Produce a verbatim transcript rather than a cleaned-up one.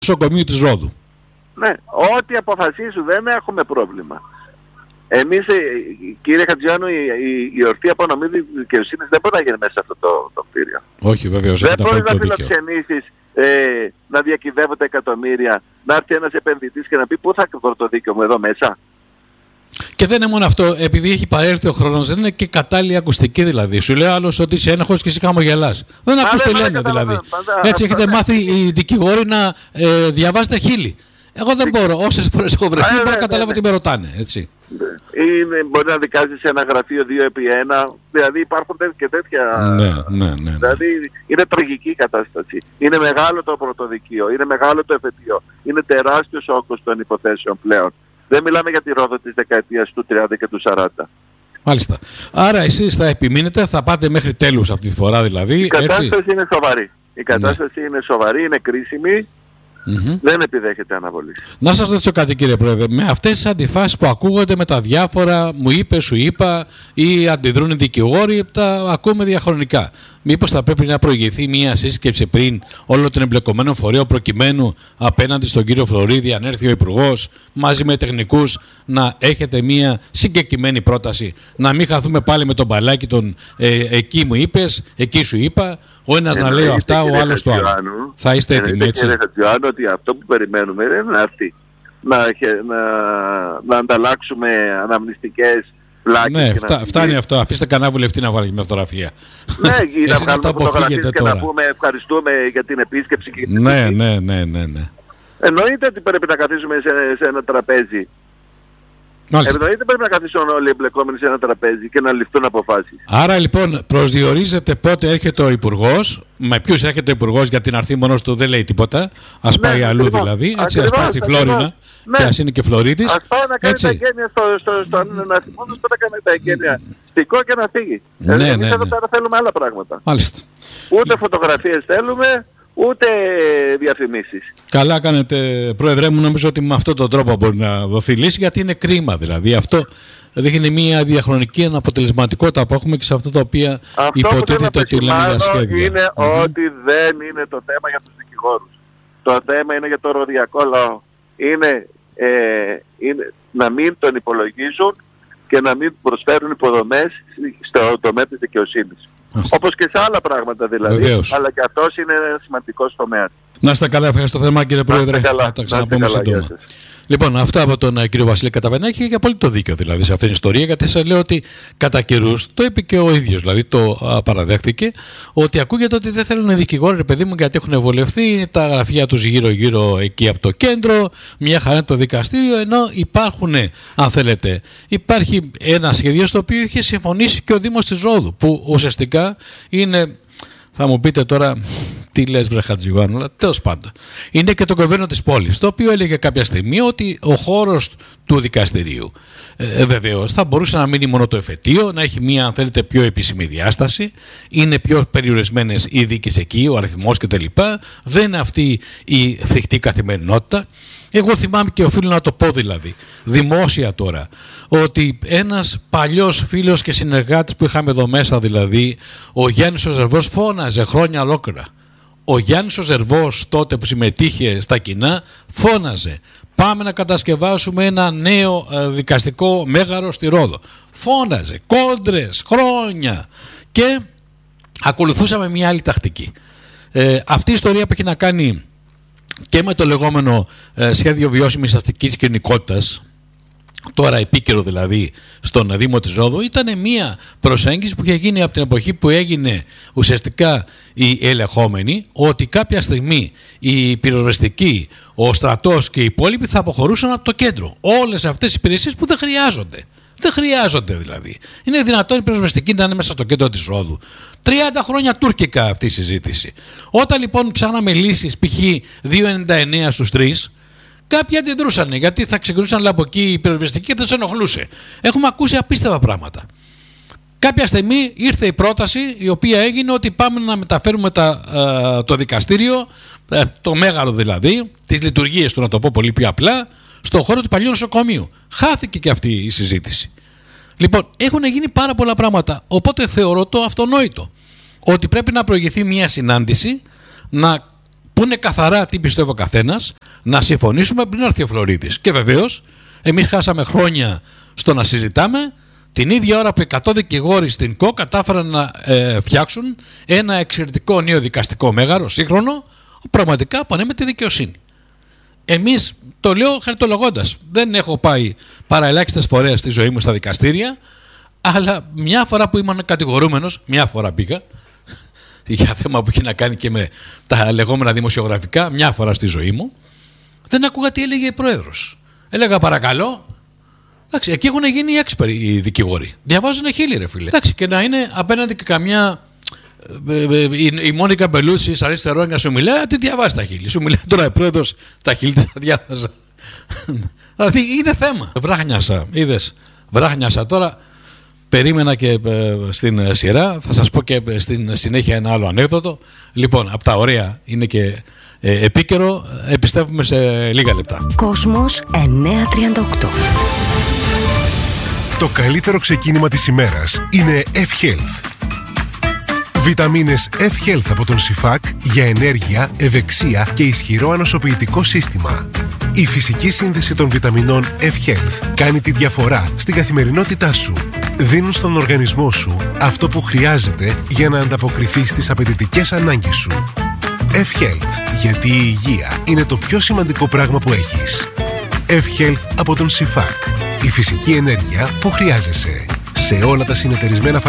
νοσοκομείου της Ρόδου. Ναι, ό,τι αποφασίσουν δεν έχουμε πρόβλημα. Εμείς, κύριε Χατζιάννου, η, η, η ορθή απονομή δικαιοσύνης δεν μπορεί να γίνει μέσα σε αυτό το, το κτίριο. Όχι, βεβαίως. Δεν μπορεί να φιλοξενήσεις, ε, να διακυβεύονται εκατομμύρια, να έρθει ένας επενδυτής και να πει πού θα βρω το δίκαιο μου εδώ μέσα. Και δεν είναι μόνο αυτό, επειδή έχει παρέλθει ο χρόνος, δεν είναι και κατάλληλη ακουστική δηλαδή. Σου λέει άλλος ότι είσαι ένοχος και εσύ χαμογελάς. Δεν ακούς τι λένε δηλαδή. Έτσι έχετε μάθει οι δικηγόροι να ε, διαβάζετε χείλη. Εγώ δεν μπορώ, όσες φορές έχω βρεθεί, μπορώ να καταλάβω τι με ρωτάνε, έτσι. Είναι, μπορεί να δικάζεις ένα γραφείο δύο επί ένα, δηλαδή υπάρχουν και τέτοια... Ναι, ναι, ναι, ναι. Δηλαδή είναι τραγική η κατάσταση. Είναι μεγάλο το πρωτοδικείο, είναι μεγάλο το εφετείο, είναι τεράστιος ο όγκος των υποθέσεων πλέον. Δεν μιλάμε για τη Ρόδο της δεκαετίας του τριάντα και του σαράντα. Μάλιστα. Άρα εσείς θα επιμείνετε, θα πάτε μέχρι τέλους αυτή τη φορά δηλαδή. Η κατάσταση έτσι. είναι σοβαρή. Η κατάσταση ναι. είναι σοβαρή, είναι κρίσιμη. Mm-hmm. Δεν επιδέχεται αναβολή. Να σας ρωτήσω κάτι, κύριε Πρόεδρε. Με αυτές τις αντιφάσεις που ακούγονται με τα διάφορα μου είπε, σου είπα ή αντιδρούν οι δικηγόροι, τα ακούμε διαχρονικά. Μήπως θα πρέπει να προηγηθεί μια σύσκεψη πριν όλων των εμπλεκομένων φορέων προκειμένου απέναντι στον κύριο Φλωρίδη, αν έρθει ο Υπουργός μαζί με τεχνικούς, να έχετε μια συγκεκριμένη πρόταση, να μην χαθούμε πάλι με τον μπαλάκι των ε, εκεί μου είπες, εκεί σου είπα, ο ένας να λέει αυτά, ο άλλος το άλλο. Θα είστε έτοιμοι, έτσι. Κύριε Χατζιάνου, ότι αυτό που περιμένουμε είναι να έρθει να, να, να ανταλλάξουμε αναμνηστικές πλάκες. Ναι, και φτά, να φτάνει αυτό. Αφήστε κανένα βουλευτή να βάλει μια φωτογραφία. Ναι, να βγάλουμε φωτογραφίες και να πούμε ευχαριστούμε για την επίσκεψη. Και την ναι, ναι, ναι, ναι, ναι. Εννοείται ότι πρέπει να καθίσουμε σε, σε ένα τραπέζι. Εννοείται πρέπει να καθίσουν όλοι οι εμπλεκόμενοι σε ένα τραπέζι και να ληφθούν αποφάσεις. Άρα λοιπόν προσδιορίζεται πότε έρχεται ο Υπουργός, με ποιους έρχεται ο Υπουργός, γιατί να έρθει μόνος του δεν λέει τίποτα. Ας πάει ναι, αλλού ακριβώς, δηλαδή, έτσι, ακριβώς, ας πάει στη Φλόρινα ναι. και ας είναι και Φλωρίδης. Ας πάει να κάνει έτσι. τα εγγένεια στο, στο, στο, στο, να θυμώνει να κάνει τα εγγένεια στικό και να φύγει. Ναι, Εμείς ναι, εδώ ναι. πέρα θέλουμε άλλα πράγματα. Μάλιστα. Ούτε φωτογραφίες θέλουμε, ούτε διαφημίσεις. Καλά κάνετε, Πρόεδρέ μου, νομίζω ότι με αυτόν τον τρόπο μπορεί να δοθεί λύση, γιατί είναι κρίμα δηλαδή. Αυτό δείχνει μια διαχρονική αναποτελεσματικότητα που έχουμε και σε αυτά τα οποία αυτό υποτίθεται ότι λένε για σχέδια. Είναι mm-hmm. ότι δεν είναι το θέμα για τους δικηγόρους. Το θέμα είναι για το ροδιακό λαό. Είναι, ε, είναι να μην τον υπολογίζουν και να μην προσφέρουν υποδομές στο τομέα της δικαιοσύνης. Όπως και σε άλλα πράγματα δηλαδή, Βεβαίως. αλλά και αυτός είναι ένα σημαντικός τομέας. Να είστε καλά, ευχαριστώ θερμά κύριε Πρόεδρε. Θα τα ξαναπούμε σύντομα. Λοιπόν, αυτά από τον κύριο Βασίλη Καταβενάκη, για πολύ το δίκιο δηλαδή σε αυτήν την ιστορία, γιατί σας λέω ότι κατά καιρούς, το είπε και ο ίδιος, δηλαδή το α, παραδέχτηκε, ότι ακούγεται ότι δεν θέλουν δικηγόροι, ρε παιδί μου, γιατί έχουν βολευτεί, τα γραφεία τους γύρω-γύρω εκεί από το κέντρο, μια χαρά το δικαστήριο, ενώ υπάρχουν, αν θέλετε, υπάρχει ένα σχέδιο στο οποίο είχε συμφωνήσει και ο Δήμος της Ρόδου, που ουσιαστικά είναι. Θα μου πείτε τώρα τι λες βρε Χατζηγάνου, αλλά τέλος πάντων. Είναι και το κοβέρνο της πόλης, το οποίο έλεγε κάποια στιγμή ότι ο χώρος του δικαστηρίου ε, βεβαίως θα μπορούσε να μείνει μόνο το εφετείο, να έχει μια αν θέλετε πιο επίσημη διάσταση, είναι πιο περιορισμένες οι δίκες εκεί, ο αριθμός κτλ. Δεν είναι αυτή η φρικτή καθημερινότητα. Εγώ θυμάμαι και οφείλω να το πω δηλαδή, δημόσια τώρα, ότι ένας παλιός φίλος και συνεργάτης που είχαμε εδώ μέσα δηλαδή, ο Γιάννης ο Ζερβός, φώναζε χρόνια ολόκληρα. Ο Γιάννης ο Ζερβός τότε που συμμετείχε στα κοινά φώναζε πάμε να κατασκευάσουμε ένα νέο ε, δικαστικό μέγαρο στη Ρόδο. Φώναζε, κόντρες, χρόνια και ακολουθούσαμε μια άλλη τακτική. Ε, αυτή η ιστορία που έχει να κάνει και με το λεγόμενο ε, σχέδιο βιώσιμης αστικής κοινικότητας, τώρα επίκαιρο δηλαδή στον Δήμο της Ρόδου, ήταν μια προσέγγιση που είχε γίνει από την εποχή που έγινε ουσιαστικά η ελεγχόμενη, ότι κάποια στιγμή οι πυροσβεστικοί, ο στρατός και οι υπόλοιποι θα αποχωρούσαν από το κέντρο. Όλες αυτές οι υπηρεσίες που δεν χρειάζονται. Δεν χρειάζονται δηλαδή. Είναι δυνατόν οι πυροσβεστικοί να είναι μέσα στο κέντρο της Ρόδου. τριάντα χρόνια τουρκικά αυτή η συζήτηση. Όταν λοιπόν ψάχναμε λύσεις π.χ. δύο ενενήντα εννέα στους τρεις, κάποιοι αντιδρούσαν γιατί θα ξεκινούσαν από εκεί οι πυροσβεστικοί και θα τους ενοχλούσε. Έχουμε ακούσει απίστευτα πράγματα. Κάποια στιγμή ήρθε η πρόταση η οποία έγινε ότι πάμε να μεταφέρουμε τα, ε, το δικαστήριο, ε, το μέγαρο δηλαδή, τις λειτουργίες του, να το πω πολύ πιο απλά, στον χώρο του παλιού νοσοκομείου. Χάθηκε και αυτή η συζήτηση. Λοιπόν, έχουν γίνει πάρα πολλά πράγματα, οπότε θεωρώ το αυτονόητο ότι πρέπει να προηγηθεί μια συνάντηση, να που είναι καθαρά τι πιστεύω ο καθένας, να συμφωνήσουμε πριν έρθει ο Φλωρίδης. Και βεβαίως, εμείς χάσαμε χρόνια στο να συζητάμε την ίδια ώρα που εκατό δικηγόροι στην ΚΟ κατάφεραν να ε, φτιάξουν ένα εξαιρετικό νέο δικαστικό μέγαρο, σύγχρονο, πραγματικά που ανέμεται τη δικαιοσύνη. Εμείς, το λέω χαριτολογώντας, δεν έχω πάει παρά ελάχιστες φορές στη ζωή μου στα δικαστήρια, αλλά μια φορά που ήμουν κατηγορούμενος, μια φορά πήγα, για θέμα που έχει να κάνει και με τα λεγόμενα δημοσιογραφικά, μια φορά στη ζωή μου, δεν άκουγα τι έλεγε η πρόεδρος. Έλεγα παρακαλώ. Εντάξει, εκεί έχουν γίνει οι έξυπεροι οι δικηγόροι. Διαβάζουν χίλιοι, ρε φίλε. Εντάξει, και να είναι απέναντι και καμιά. Η, η Μόνικα Μπελούτσι, αριστερό, να σου μιλάει, τι διαβάζει τα χείλη. Σου μιλάει τώρα η πρόεδρος, τα χείλη της διάβαζα. Δηλαδή είναι θέμα. Βράχνιασα, είδες. Βράχνιασα τώρα. Περίμενα και ε, στην σειρά. Θα σας πω και στην συνέχεια ένα άλλο ανέκδοτο. Λοιπόν, από τα ωραία είναι και ε, επίκαιρο. Επιστρέφουμε σε λίγα λεπτά. Κόσμος εννιακόσια τριάντα οκτώ. Το καλύτερο ξεκίνημα της ημέρας είναι F-Health. Βιταμίνες F-Health από τον Σιφάκ για ενέργεια, ευεξία και ισχυρό ανοσοποιητικό σύστημα. Η φυσική σύνδεση των βιταμινών F-Health κάνει τη διαφορά στην καθημερινότητά σου. Δίνουν στον οργανισμό σου αυτό που χρειάζεται για να ανταποκριθεί στις απαιτητικές ανάγκες σου. F-Health, γιατί η υγεία είναι το πιο σημαντικό πράγμα που έχεις. F-Health από τον Σιφάκ. Η φυσική ενέργεια που χρειάζεσαι. Σε όλα τα συνεταιρισμένα